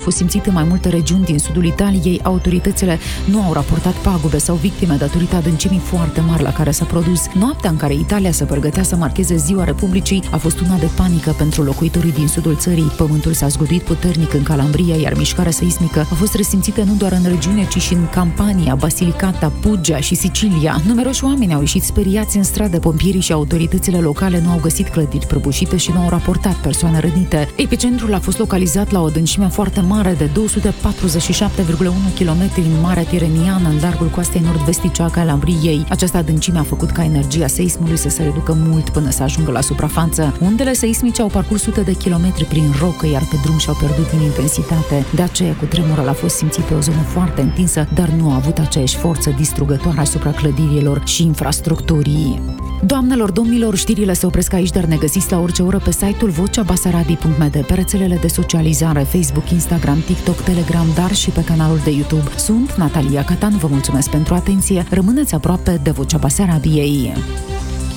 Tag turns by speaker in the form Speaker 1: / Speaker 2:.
Speaker 1: fost simțit în mai multe regiuni din sudul Italiei. Autoritățile nu au raportat pagube sau victime datorită adâncimii foarte mari la care s-a produs. Noaptea în care Italia se pregătea să marcheze Ziua Republicii a fost una de panică pentru locuitorii din sudul țării. Pământul s-a zgudit puternic în Calabria, iar mișcarea seismică a fost resimțită nu doar în regiune, ci și în Campania, Basilicata, Puglia și Sicilia. Numeroși oameni au ieșit speriați în stradă. Pompierii și autoritățile locale nu au găsit clădiri prăbușite și nu au raportat persoane rănite. Epicentrul a fost localizat la o adâncime foarte mare de 247,1 km în Marea Tireniană, în largul coastei nord-vestice a Calabriei. Această adâncime a făcut ca energia seismului să se reducă mult până să ajungă la suprafață. Undele seismice au parcurs sute de kilometri prin rocă, iar pe drum și-au pierdut din intensitate. De aceea, cutremurul a fost simțit pe o zonă foarte întinsă, dar nu a avut aceeași forță distrugătoare asupra clădirilor și infrastructurii. Doamnelor, domnilor, știrile se opresc aici, dar ne găsiți la orice oră pe site-ul voceabasarabiei.md, pe rețelele de socializare, Facebook, Instagram, TikTok, Telegram, dar și pe canalul de YouTube. Sunt Natalia Catan, vă mulțumesc pentru atenție, rămâneți aproape de Vocea Basarabiei.